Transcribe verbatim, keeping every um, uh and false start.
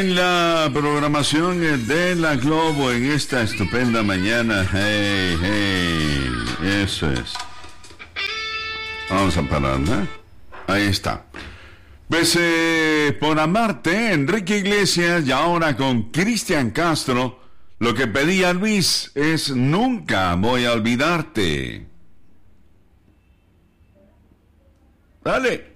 en la programación de La Globo en esta estupenda mañana. Hey, hey, eso es. Vamos a parar, ¿no? Ahí está. Pues eh, por amarte, Enrique Iglesias, y ahora con Cristian Castro, lo que pedía Luis es nunca voy a olvidarte. Dale.